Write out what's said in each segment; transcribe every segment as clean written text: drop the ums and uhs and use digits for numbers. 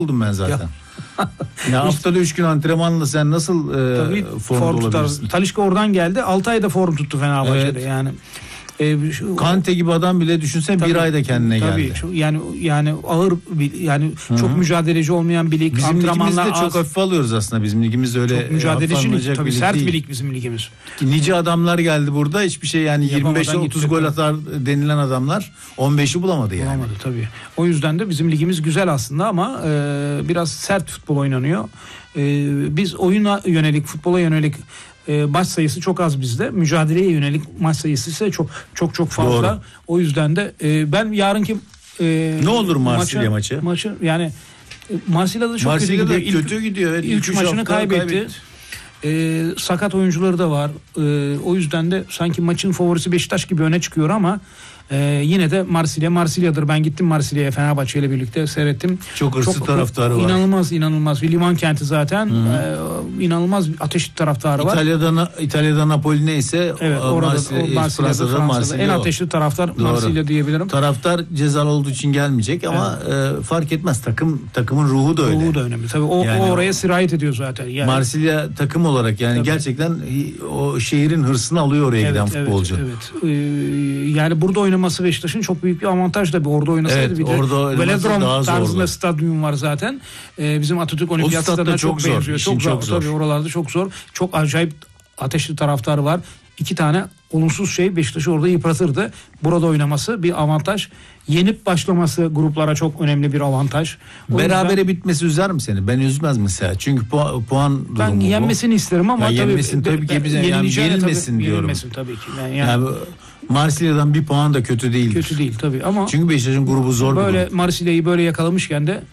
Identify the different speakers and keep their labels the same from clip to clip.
Speaker 1: oldum ben zaten. Ya haftada 3 gün antrenmanla sen nasıl form olabilirsin?
Speaker 2: Talisca oradan geldi. 6 ayda form tuttu Fenerbahçe'de.
Speaker 1: Evet.
Speaker 2: Yani
Speaker 1: Kante gibi adam bile düşünsen bir ayda kendine geldi.
Speaker 2: Yani ağır yani çok mücadeleci olmayan bir lig.
Speaker 1: Bizim
Speaker 2: Antrenmanlar
Speaker 1: ligimizde çok hafife alıyoruz aslında. Bizim ligimiz öyle
Speaker 2: çok mücadeleci lig. Tabii sert
Speaker 1: değil.
Speaker 2: bir lig bizim ligimiz.
Speaker 1: Nice adamlar geldi burada. Hiçbir şey yani 25'e 30 gol atar denilen adamlar 15'i bulamadı yani.
Speaker 2: Bulamadı tabii. O yüzden de bizim ligimiz güzel aslında ama biraz sert futbol oynanıyor. Biz oyuna yönelik, futbola yönelik maç sayısı çok az bizde. Mücadeleye yönelik maç sayısı ise çok fazla.
Speaker 1: Doğru.
Speaker 2: O yüzden de ben yarınki
Speaker 1: ne olur Marsilya maçı
Speaker 2: yani Marsilya'da çok
Speaker 1: kötü gidiyor. Evet,
Speaker 2: ilk maçını kaybetti. Sakat oyuncuları da var. O yüzden de sanki maçın favorisi Beşiktaş gibi öne çıkıyor ama yine de Marsilya'dır. Ben gittim Marsilya'ya Fenerbahçe ile birlikte seyrettim.
Speaker 1: Çok hırslı taraftarı var.
Speaker 2: İnanılmaz. Bir liman kenti zaten. İnanılmaz ateşli taraftarı var.
Speaker 1: İtalya'da Napoli neyse
Speaker 2: evet, Fransa'da en ateşli taraftar Marsilya diyebilirim.
Speaker 1: Taraftar cezalı olduğu için gelmeyecek ama fark etmez. Takımın ruhu da öyle.
Speaker 2: Ruhu da önemli. Tabii o oraya sirayet ediyor zaten. Yani.
Speaker 1: Marsilya takım olarak yani gerçekten o şehrin hırsını alıyor oraya giden futbolcu.
Speaker 2: Evet. Yani burada oynaması Beşiktaş'ın çok büyük bir avantaj da orada oynasaydı bir de Velodrom tarzında stadyum var zaten. Bizim Atatürk Olimpiyat Stadı'na çok benziyor. Çok zor. Tabii oralarda çok zor. Çok acayip ateşli taraftarı var. 2 tane olumsuz şey Beşiktaş'ı orada yıpratırdı. Burada oynaması bir avantaj. Yenip başlaması gruplara çok önemli bir avantaj.
Speaker 1: Berabere bitmesi üzer mi seni? Ben üzmez mesela. Çünkü puan durumu
Speaker 2: ben yenmesini isterim ama
Speaker 1: yenilmesin tabii ki bize yenilmesin diyorum.
Speaker 2: Yenilmesin tabii ki.
Speaker 1: Yani Marsilya'dan bir puan da kötü değil.
Speaker 2: Kötü değil tabii ama
Speaker 1: çünkü Beşiktaş'ın grubu zor.
Speaker 2: Böyle Marsilya'yı böyle yakalamışken de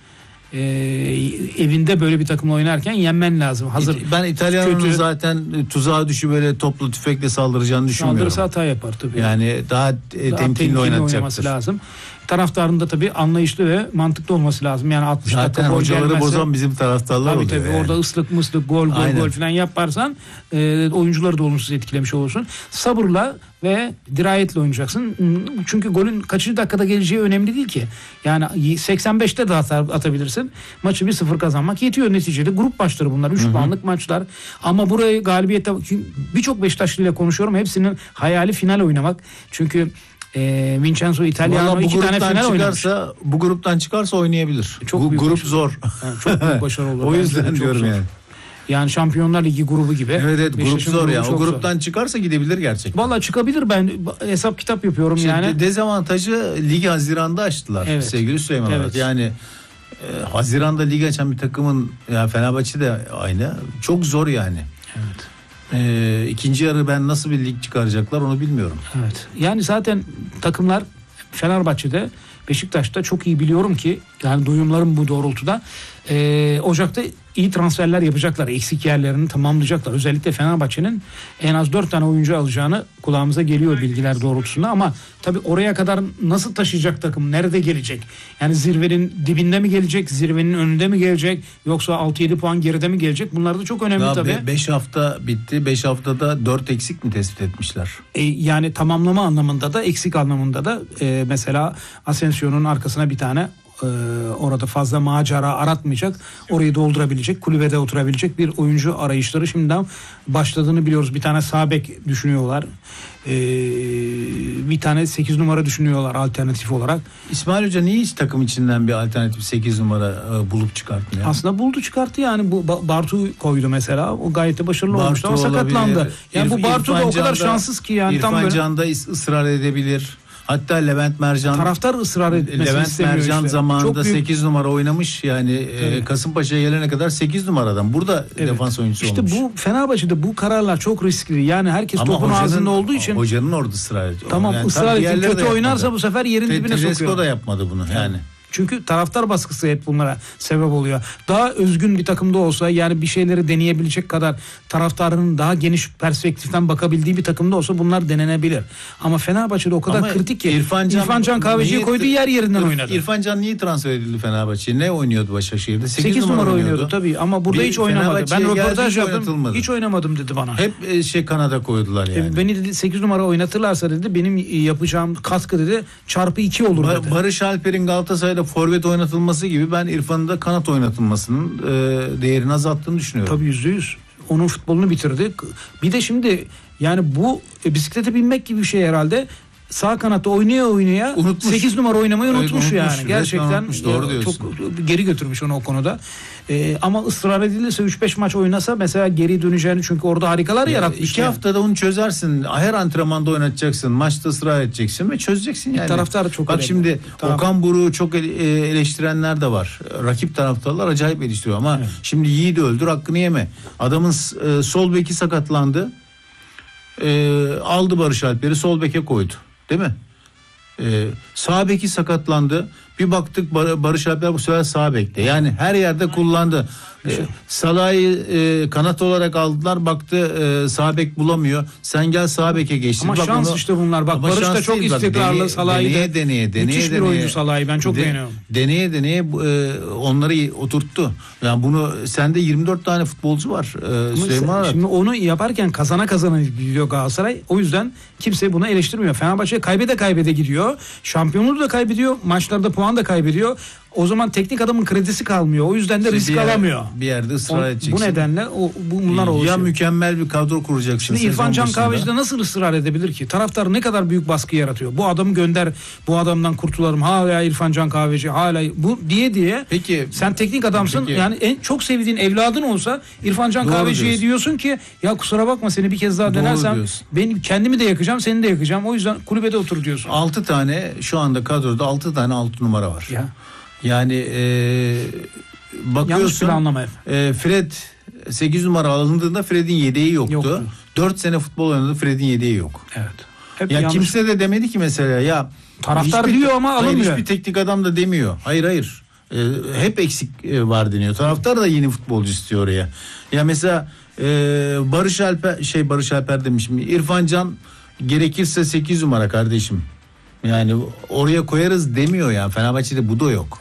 Speaker 2: evinde böyle bir takımla oynarken yenmen lazım.
Speaker 1: Ben İtalyan'ın zaten tuzağa düşüp böyle toplu tüfekle saldıracağını düşünmüyorum.
Speaker 2: Saldırırsa hata yapar tabii.
Speaker 1: Yani daha temkinli oynatacaktır.
Speaker 2: Lazım. Taraftarın da tabii anlayışlı ve mantıklı olması lazım. Yani 60
Speaker 1: zaten
Speaker 2: dakika gol
Speaker 1: hocaları
Speaker 2: gelmezse,
Speaker 1: bozan bizim taraftarlar oluyor.
Speaker 2: Tabii orada ıslık gol falan yaparsan oyuncuları da olumsuz etkilemiş olursun. Sabırla ve dirayetle oynayacaksın. Çünkü golün kaçıncı dakikada geleceği önemli değil ki. Yani 85'te de atabilirsin. Maçı 1-0 kazanmak yetiyor neticede. Grup maçları bunlar. 3 puanlık maçlar. Ama burayı galibiyette birçok Beşiktaşlı ile konuşuyorum. Hepsinin hayali final oynamak. Çünkü Vincenzo Italiano 2 tane final oynamış.
Speaker 1: Bu gruptan çıkarsa oynayabilir. Bu grup zor.
Speaker 2: Yani çok büyük başarı olur.
Speaker 1: O yüzden diyorum yani.
Speaker 2: Yani Şampiyonlar Ligi grubu gibi.
Speaker 1: Evet grup zor ya. O gruptan zor. Çıkarsa gidebilir gerçekten.
Speaker 2: Vallahi çıkabilir, ben hesap kitap yapıyorum yani.
Speaker 1: Dezavantajı ligi Haziran'da açtılar sevgili Süleyman. Evet. Yani Haziran'da lig açan bir takımın yani Fenerbahçe de aynı. Çok zor yani.
Speaker 2: Evet.
Speaker 1: İkinci yarı ben nasıl bir lig çıkaracaklar onu bilmiyorum.
Speaker 2: Evet. Yani zaten takımlar Fenerbahçe'de, Beşiktaş'ta çok iyi biliyorum ki yani duyumlarım bu doğrultuda Ocak'ta iyi transferler yapacaklar. Eksik yerlerini tamamlayacaklar. Özellikle Fenerbahçe'nin en az 4 tane oyuncu alacağını kulağımıza geliyor bilgiler doğrultusunda ama tabii oraya kadar nasıl taşıyacak takım? Nerede gelecek? Yani zirvenin dibinde mi gelecek? Zirvenin önünde mi gelecek? Yoksa 6-7 puan geride mi gelecek? Bunlar da çok önemli tabii.
Speaker 1: 5 hafta bitti. 5 haftada 4 eksik mi tespit etmişler?
Speaker 2: Yani tamamlama anlamında da eksik anlamında da mesela Asensio'nun arkasına bir tane orada fazla macera aratmayacak, orayı doldurabilecek, kulübede oturabilecek bir oyuncu arayışları şimdiden başladığını biliyoruz. Bir tane sağ bek düşünüyorlar. Bir tane 8 numara düşünüyorlar alternatif olarak.
Speaker 1: İsmail Hoca niye hiç takım içinden bir alternatif 8 numara bulup çıkartmıyor?
Speaker 2: Aslında buldu çıkarttı yani. Bu Bartu koydu mesela. O gayet de başarılı olmuştu ama sakatlandı. Yani bu Bartu da o kadar şanssız ki yani.
Speaker 1: İrfan Can'da ısrar edebilir. Hatta Levent Mercan
Speaker 2: taraftar ısrar etmesini istemiyor.
Speaker 1: Levent Mercan zamanında 8 numara oynamış yani Kasımpaşa'ya gelene kadar 8 numaradan. Burada defans oyuncusu olmuş.
Speaker 2: İşte bu Fenerbahçe'de bu kararlar çok riskli. Yani herkes ama topun ağzında olduğu için.
Speaker 1: Hocanın orada ısrar ediyor.
Speaker 2: Tamam yani ısrar ediyor. Kötü oynarsa bu sefer yerin dibine sokuyor.
Speaker 1: Tedesco da yapmadı bunu yani.
Speaker 2: Çünkü taraftar baskısı hep bunlara sebep oluyor. Daha özgün bir takımda olsa yani bir şeyleri deneyebilecek kadar taraftarının daha geniş perspektiften bakabildiği bir takımda olsa bunlar denenebilir. Ama Fenerbahçe'de o kadar kritik ki İrfan Can Kahveci'yi koydu yer yerinden oynadı.
Speaker 1: İrfan Can niye transfer edildi Fenerbahçe'ye? Ne oynuyordu Başakşehir'de?
Speaker 2: 8 numara oynuyordu tabii ama burada hiç oynamadı. Ben röportaj yaptım. Hiç oynamadım dedi bana.
Speaker 1: Hep kanada koydular yani.
Speaker 2: Beni dedi 8 numara oynatırlarsa dedi benim yapacağım katkı dedi çarpı 2 olur dedi.
Speaker 1: Barış Alper'in Galatasaray'da Galatasaray'da forvet oynatılması gibi ben İrfan'ın da kanat oynatılmasının değerini azalttığını düşünüyorum.
Speaker 2: Tabii %100. Onun futbolunu bitirdi. Bir de şimdi yani bu bisiklete binmek gibi bir şey herhalde. Sağ kanatta oynaya unutmuş. 8 numara oynamayı unutmuş yani. Gerçekten
Speaker 1: unutmuş, doğru diyorsun.
Speaker 2: Çok geri götürmüş onu o konuda. Ama ısrar edilirse 3-5 maç oynasa mesela geri döneceğini, çünkü orada harikalar yaratmış.
Speaker 1: 2 haftada onu çözersin. Her antrenmanda oynatacaksın. Maçta ısrar edeceksin ve çözeceksin yani.
Speaker 2: Taraftar çok
Speaker 1: Bak
Speaker 2: önemli.
Speaker 1: Şimdi Okan Buruk'u çok eleştirenler de var. Rakip taraftarlar acayip eleştiriyor ama şimdi Yiğit'i öldür, hakkını yeme. Adamın sol beki sakatlandı. Aldı Barış Alper'i sol beke koydu. Değil mi? Sağ beki sakatlandı. Bir baktık Barış Alper bu sefer sağ bekte. Yani her yerde kullandı. Salah'ı kanat olarak aldılar. Baktı sağ bek bulamıyor. Sen gel sağ beke geçtin.
Speaker 2: Ama
Speaker 1: bak
Speaker 2: şans işte bunlar. Bak Barış da çok istikrarlı. Salah'ı
Speaker 1: deneye.
Speaker 2: Müthiş bir oyuncu Salah'ı. Ben çok beğeniyorum.
Speaker 1: Deneye onları oturttu. Yani bunu sende 24 tane futbolcu var. Süleyman
Speaker 2: Şimdi onu yaparken kazana gidiyor Galatasaray. O yüzden kimse bunu eleştirmiyor. Fenerbahçe kaybede gidiyor. Şampiyonluğu da kaybediyor. Maçlarda puan da kaybediyor. O zaman teknik adamın kredisi kalmıyor. O yüzden de risk alamıyor.
Speaker 1: Bir yerde ısrar edeceksin.
Speaker 2: Bu nedenle bunlar oluşuyor.
Speaker 1: Ya mükemmel bir kadro kuracaksın.
Speaker 2: Şimdi İrfan Can Kahveci'de nasıl ısrar edebilir ki? Taraftar ne kadar büyük baskı yaratıyor. Bu adamı gönder, bu adamdan kurtulalım. Hala İrfan Can Kahveci, hala bu diye. Peki sen teknik adamsın. Peki. Yani en çok sevdiğin evladın olsa İrfan Can Kahveci'ye diyorsun ki ya kusura bakma, seni bir kez daha denersem ben kendimi de yakacağım, seni de yakacağım. O yüzden kulübede otur diyorsun.
Speaker 1: 6 tane şu anda kadroda 6 tane 6 numara var.
Speaker 2: Ya.
Speaker 1: Yani bakıyorsun Fred 8 numara alındığında Fred'in yedeği yoktu. 4 sene futbol oynadı, Fred'in yedeği yok.
Speaker 2: Evet.
Speaker 1: Hep ya kimse de demedi ki mesela ya
Speaker 2: taraftar diyor ama alınmıyor.
Speaker 1: Hiçbir teknik adam da demiyor. Hayır. Hep eksik var deniyor. Taraftar da yeni futbolcu istiyor oraya. Ya mesela Barış Alper demişim. İrfan Can gerekirse 8 numara kardeşim. Yani oraya koyarız demiyor yani. Fenerbahçe'de bu da yok.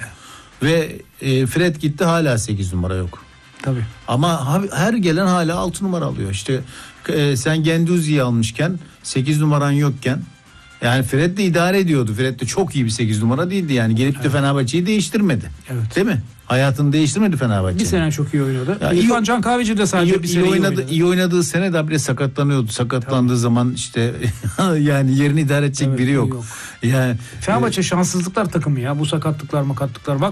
Speaker 1: Ve Fred gitti, hala 8 numara yok.
Speaker 2: Tabii.
Speaker 1: Ama her gelen hala 6 numara alıyor. İşte sen Genduzi'yi almışken 8 numaran yokken, yani Fred de idare ediyordu. Fred de çok iyi bir 8 numara değildi yani. Gelip de Fenerbahçe'yi değiştirmedi. Evet. Değil mi? Hayatını değiştirmedi Fenerbahçe.
Speaker 2: Bir sene çok iyi oynadı. İrfan Can Kahveci de sadece bir sene iyi oynadı.
Speaker 1: İyi oynadığı sene de bile sakatlanıyordu. Sakatlandığı zaman işte yani yerini idare edecek biri yok. Yani
Speaker 2: Fenerbahçe şanssızlıklar takımı ya. Bu sakatlıklar bak.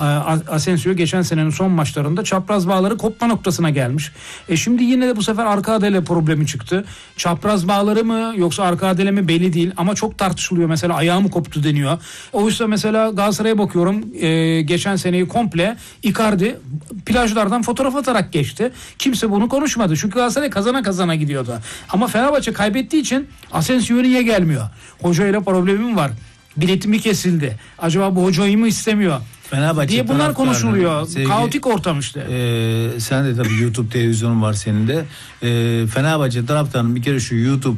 Speaker 2: Asensio geçen senenin son maçlarında çapraz bağları kopma noktasına gelmiş. Şimdi yine de bu sefer arka adele problemi çıktı. Çapraz bağları mı yoksa arka adele mi belli değil ama çok tartışılıyor. Mesela ayağı mı koptu deniyor. Oysa mesela Galatasaray'a bakıyorum. Geçen seneyi komple Icardi plajlardan fotoğraf atarak geçti. Kimse bunu konuşmadı. Çünkü Galatasaray kazana gidiyordu. Ama Fenerbahçe kaybettiği için Asensio niye gelmiyor? Hocayla problemim var. Biletimi kesildi. Acaba bu hocayı mı istemiyor?
Speaker 1: Fenerbahçe
Speaker 2: diye bunlar konuşuluyor. Kaotik ortam işte.
Speaker 1: Sen de tabii YouTube televizyonun var senin de. Fenerbahçe taraftarının bir kere şu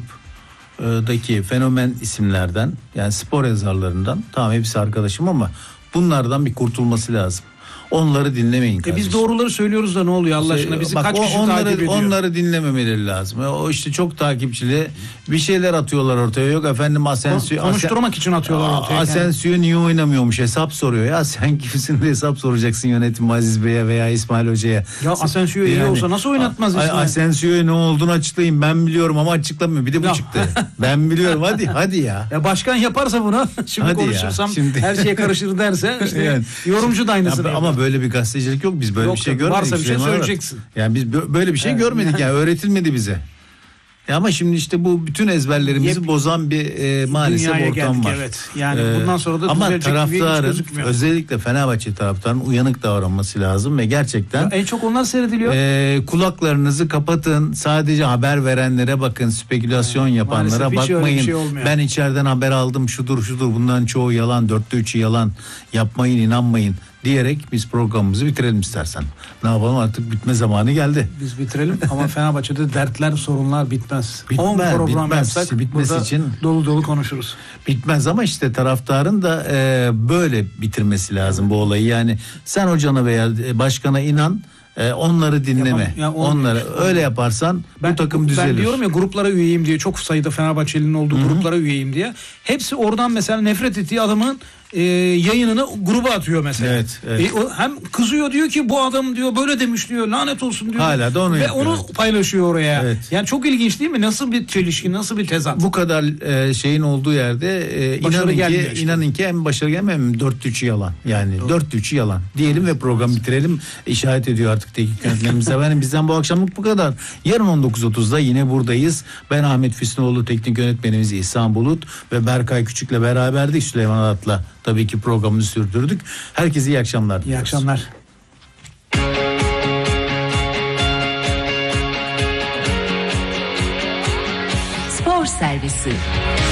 Speaker 1: YouTube'daki fenomen isimlerden, yani spor yazarlarından, tamam hepsi arkadaşım ama bunlardan bir kurtulması lazım. Onları dinlemeyin kardeşim.
Speaker 2: Biz doğruları söylüyoruz da ne oluyor Allah aşkına? Bizi kaç kişi takip ediyor?
Speaker 1: Onları dinlememeleri lazım. O işte çok takipçili bir şeyler atıyorlar ortaya. Yok efendim Asensio.
Speaker 2: Konuşturmak için atıyorlar ortaya.
Speaker 1: Asensio niye oynamıyormuş, hesap soruyor. Ya sen kimsin de hesap soracaksın yönetim Aziz Bey'e veya İsmail Hoca'ya.
Speaker 2: Ya Asensio iyi olsa nasıl oynatmaz İsmail?
Speaker 1: Asensio'ya ne olduğunu açıklayayım. Ben biliyorum ama açıklamıyor. Bir de bu çıktı. Ben biliyorum. Hadi ya.
Speaker 2: Ya başkan yaparsa bunu şimdi hadi konuşursam her şeye karışır derse işte yani, yorumcu da aynısı.
Speaker 1: Ama böyle bir gazetecilik yok. Biz böyle bir şey görmedik.
Speaker 2: Varsa bir şey söyleyeceksin.
Speaker 1: Yani biz böyle bir şey görmedik yani. Öğretilmedi bize. Ama şimdi işte bu bütün ezberlerimizi bozan bir maalesef ortam var.
Speaker 2: Evet. Yani bundan sonra da
Speaker 1: ama taraftarın, özellikle Fenerbahçe taraftarının uyanık davranması lazım ve gerçekten
Speaker 2: en çok onlar seyrediliyor.
Speaker 1: Kulaklarınızı kapatın. Sadece haber verenlere bakın. Spekülasyon yapanlara bakmayın. Şey ben içeriden haber aldım. Şudur bunların çoğu yalan. 4'te 3'ü yalan. Yapmayın, inanmayın diyerek biz programımızı bitirelim istersen. Ne yapalım, artık bitme zamanı geldi.
Speaker 2: Biz bitirelim ama Fenerbahçe'de dertler, sorunlar bitmez. 10 program yapsak bitmesi için dolu konuşuruz.
Speaker 1: Bitmez ama işte taraftarın da böyle bitirmesi lazım bu olayı. Yani sen hocana veya başkana inan, onları dinleme. Onları öyle yaparsan bu takım düzelir.
Speaker 2: Ben diyorum ya, gruplara üyeyim diye, çok sayıda Fenerbahçeli'nin olduğu gruplara üyeyim diye. Hepsi oradan mesela nefret ettiği adamın yayınını gruba atıyor mesela.
Speaker 1: Evet.
Speaker 2: Hem kızıyor, diyor ki bu adam diyor böyle demiş diyor, lanet olsun diyor.
Speaker 1: Hala da onu
Speaker 2: ve
Speaker 1: yapıyor.
Speaker 2: onu paylaşıyor oraya.
Speaker 1: Evet.
Speaker 2: Yani çok ilginç değil mi? Nasıl bir çelişki, nasıl bir tezat.
Speaker 1: Bu kadar şeyin olduğu yerde inanın ki hem başarı gelmiyor hem 4-3 yalan. Yani 4-3 yalan diyelim ve programı bitirelim. İşaret ediyor artık teknik yönetmenimiz. Efendim bizden bu akşamlık bu kadar. Yarın 19.30'da yine buradayız. Ben Ahmet Füsunoğlu, teknik yönetmenimiz İhsan Bulut ve Berkay Küçük'le beraberdik. Süleyman Alat'la tabii ki programımızı sürdürdük. Herkese iyi akşamlar.
Speaker 2: İyi akşamlar.
Speaker 3: Spor Servisi.